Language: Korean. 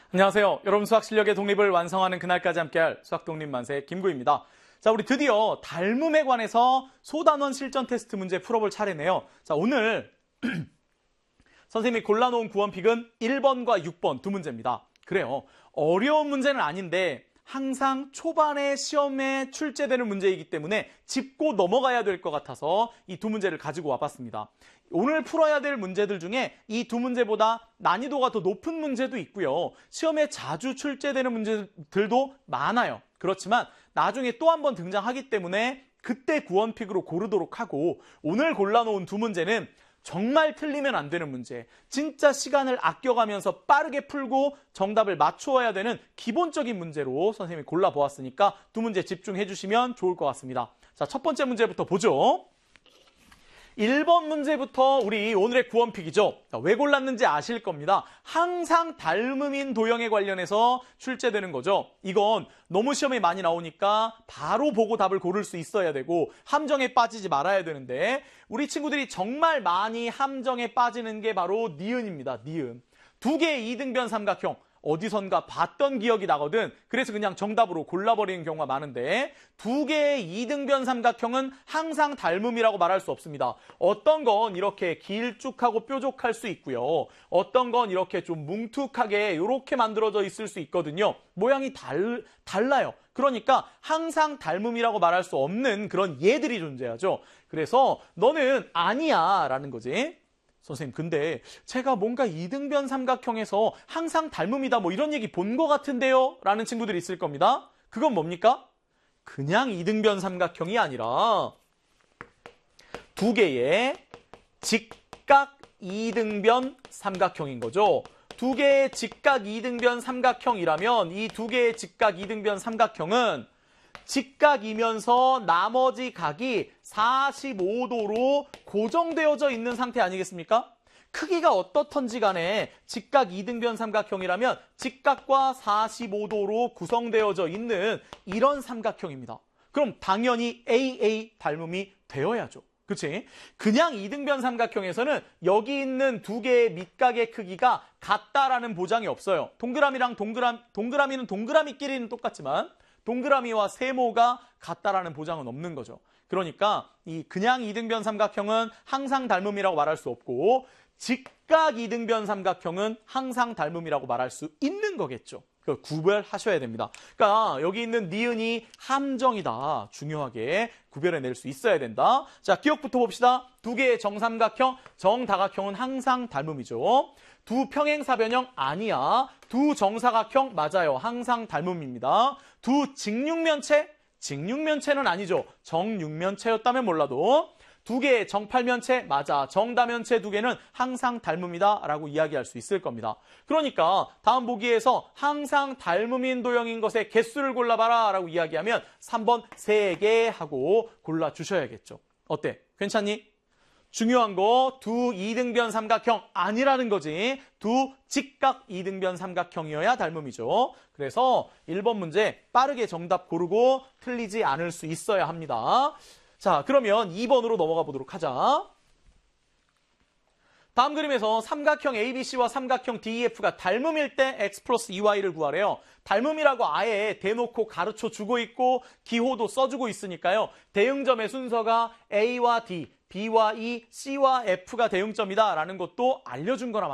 안녕하세요. 여러분 수학 실력의 독립을 완성하는 그날까지 함께할 수학 독립 만세 김구입니다. 자, 우리 드디어 닮음에 관해서 소단원 실전 테스트 문제 풀어볼 차례네요. 자, 오늘 선생님이 골라놓은 구원픽은 1번과 6번 두 문제입니다. 그래요. 어려운 문제는 아닌데 항상 초반에 시험에 출제되는 문제이기 때문에 짚고 넘어가야 될 것 같아서 이 두 문제를 가지고 와봤습니다. 오늘 풀어야 될 문제들 중에 이 두 문제보다 난이도가 더 높은 문제도 있고요. 시험에 자주 출제되는 문제들도 많아요. 그렇지만 나중에 또 한 번 등장하기 때문에 그때 구원픽으로 고르도록 하고, 오늘 골라놓은 두 문제는 정말 틀리면 안 되는 문제, 진짜 시간을 아껴가면서 빠르게 풀고 정답을 맞추어야 되는 기본적인 문제로 선생님이 골라보았으니까 두 문제 집중해 주시면 좋을 것 같습니다. 자, 첫 번째 문제부터 보죠. 1번 문제부터 우리 오늘의 구원픽이죠. 왜 골랐는지 아실 겁니다. 항상 닮음인 도형에 관련해서 출제되는 거죠. 이건 너무 시험에 많이 나오니까 바로 보고 답을 고를 수 있어야 되고 함정에 빠지지 말아야 되는데, 우리 친구들이 정말 많이 함정에 빠지는 게 바로 니은입니다. 니은. 두 개의 이등변 삼각형. 어디선가 봤던 기억이 나거든. 그래서 그냥 정답으로 골라버리는 경우가 많은데, 두 개의 이등변 삼각형은 항상 닮음이라고 말할 수 없습니다. 어떤 건 이렇게 길쭉하고 뾰족할 수 있고요. 어떤 건 이렇게 좀 뭉툭하게 이렇게 만들어져 있을 수 있거든요. 모양이 달라요. 그러니까 항상 닮음이라고 말할 수 없는 그런 예들이 존재하죠. 그래서 너는 아니야 라는 거지. 선생님, 근데 제가 뭔가 이등변 삼각형에서 항상 닮음이다 뭐 이런 얘기 본 것 같은데요? 라는 친구들이 있을 겁니다. 그건 뭡니까? 그냥 이등변 삼각형이 아니라 두 개의 직각 이등변 삼각형인 거죠. 두 개의 직각 이등변 삼각형이라면 이 두 개의 직각 이등변 삼각형은 직각이면서 나머지 각이 45도로 고정되어져 있는 상태 아니겠습니까? 크기가 어떻던지 간에 직각 이등변 삼각형이라면 직각과 45도로 구성되어져 있는 이런 삼각형입니다. 그럼 당연히 AA 닮음이 되어야죠. 그치? 그냥 이등변 삼각형에서는 여기 있는 두 개의 밑각의 크기가 같다라는 보장이 없어요. 동그라미랑 동그라미는 동그라미끼리는 똑같지만 동그라미와 세모가 같다라는 보장은 없는 거죠. 그러니까 이 그냥 이등변 삼각형은 항상 닮음이라고 말할 수 없고, 직각 이등변 삼각형은 항상 닮음이라고 말할 수 있는 거겠죠. 그걸 구별하셔야 됩니다. 그러니까 여기 있는 니은이 함정이다. 중요하게 구별해낼 수 있어야 된다. 자, 기억부터 봅시다. 두 개의 정삼각형, 정다각형은 항상 닮음이죠. 두 평행사변형 아니야. 두 정사각형 맞아요. 항상 닮음입니다. 두 직육면체? 직육면체는 아니죠. 정육면체였다면 몰라도. 두 개의 정팔면체? 맞아. 정다면체 두 개는 항상 닮음이다 라고 이야기할 수 있을 겁니다. 그러니까 다음 보기에서 항상 닮음인 도형인 것의 개수를 골라봐라 라고 이야기하면 3번 3개 하고 골라주셔야겠죠. 어때? 괜찮니? 중요한 거 두 이등변 삼각형 아니라는 거지. 두 직각 이등변 삼각형이어야 닮음이죠. 그래서 1번 문제 빠르게 정답 고르고 틀리지 않을 수 있어야 합니다. 자, 그러면 2번으로 넘어가 보도록 하자. 다음 그림에서 삼각형 ABC와 삼각형 DEF가 닮음일 때 X 플러스 2Y를 구하래요. 닮음이라고 아예 대놓고 가르쳐 주고 있고 기호도 써주고 있으니까요. 대응점의 순서가 A와 D, B와 E, C와 F가 대응점이다 라는 것도 알려준 거나